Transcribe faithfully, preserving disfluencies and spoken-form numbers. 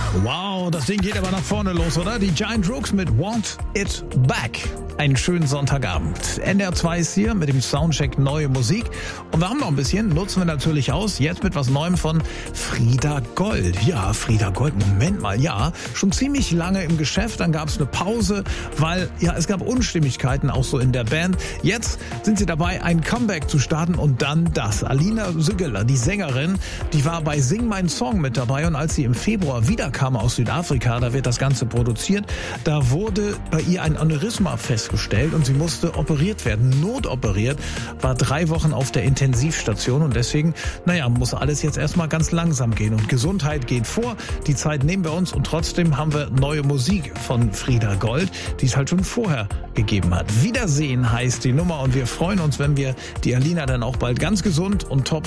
Wow, das Ding geht aber nach vorne los, oder? Die Giant Rooks mit Want It Back. Einen schönen Sonntagabend. N D R zwei ist hier mit dem Soundcheck Neue Musik. Und wir haben noch ein bisschen, nutzen wir natürlich aus, jetzt mit was Neuem von Frieda Gold. Ja, Frieda Gold, Moment mal, ja, schon ziemlich lange im Geschäft, dann gab es eine Pause, weil ja, es gab Unstimmigkeiten auch so in der Band. Jetzt sind sie dabei, ein Comeback zu starten und dann das. Alina Sügeler, die Sängerin, die war bei Sing Mein Song mit dabei und als sie im Februar wiederkam aus Südafrika, da wird das Ganze produziert, da wurde bei ihr ein Aneurysma festgestellt und sie musste operiert werden, notoperiert, war drei Wochen auf der Intensivstation und deswegen, naja, muss alles jetzt erstmal ganz langsam gehen und Gesundheit geht vor, die Zeit nehmen wir uns und trotzdem haben wir neue Musik von Frieda Gold, die es halt schon vorher gegeben hat. Wiedersehen heißt die Nummer und wir freuen uns, wenn wir die Alina dann auch bald ganz gesund und top